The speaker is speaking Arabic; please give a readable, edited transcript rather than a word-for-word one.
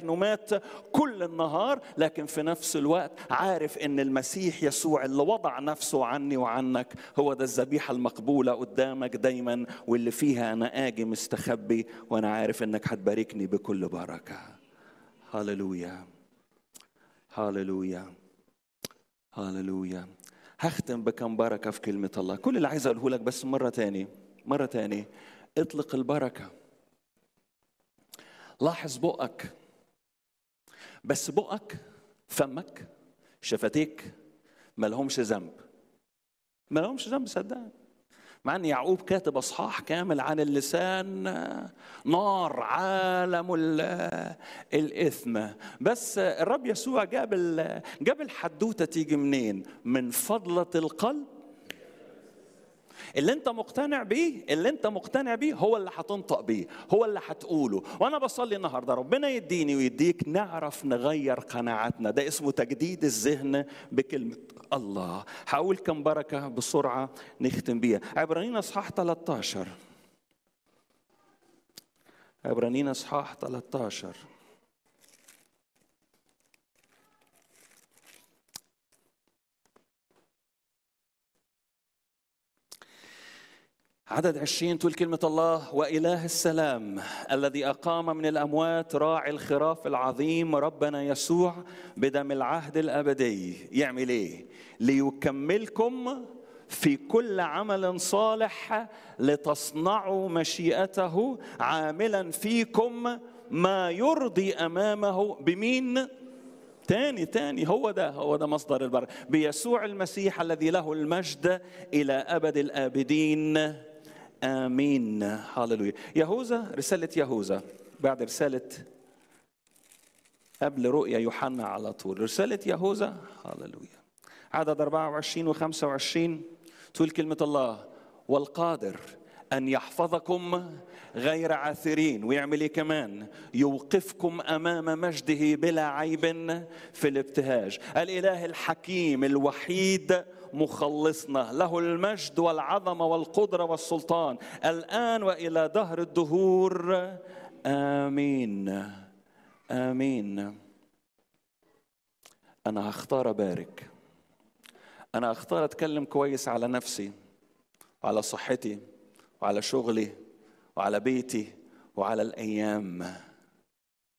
تكنومات كل النهار، لكن في نفس الوقت عارف ان المسيح يسوع اللي وضع نفسه عني وعنك هو ده الذبيحة المقبولة قدامك دايما، واللي فيها انا اجي مستخبي وانا عارف انك هتباركني بكل بركة. هاللويا هاللويا هاللويا. هختم بكم بركة في كلمة الله. كل اللي عايز اقوله لك بس مرة تاني، اطلق البركة. لاحظ بقك، بس بقك، فمك، شفتيك ما لهمش ذنب صدقني. مع ان يعقوب كاتب اصحاح كامل عن اللسان، نار عالم الاثم، بس الرب يسوع جاب الحدوته تيجي منين؟ من فضله القلب. اللي انت مقتنع بيه هو اللي هتنطق بيه، هو اللي هتقوله. وانا بصلي النهارده ربنا يديني ويديك نعرف نغير قناعاتنا. ده اسمه تجديد الذهن بكلمة الله. هقول كم بركة بسرعة نختم بيها. عبرانيين اصحاح 13. عبرانيين اصحاح 13 عدد 20 تقول كلمة الله: وإله السلام الذي أقام من الأموات راعي الخراف العظيم ربنا يسوع بدم العهد الأبدي. يعمل إيه؟ ليكملكم في كل عمل صالح لتصنعوا مشيئته، عاملا فيكم ما يرضي أمامه. بمين؟ تاني هو ده مصدر البركة. بيسوع المسيح الذي له المجد إلى أبد الآبدين. آمين. هاللويا. يهوذا، رسالة يهوذا بعد رسالة قبل رؤيا يوحنا على طول، رسالة يهوذا. هاللويا. عدد 24 و25 تقول كلمة الله: والقادر أن يحفظكم غير عاثرين. ويعمل إيه كمان؟ يوقفكم أمام مجده بلا عيب في الابتهاج. الإله الحكيم الوحيد مخلصنا، له المجد والعظمة والقدرة والسلطان الآن وإلى دهر الدهور. آمين آمين. أنا هختار أبارك، أنا هختار أتكلم كويس على نفسي وعلى صحتي وعلى شغلي وعلى بيتي وعلى الأيام.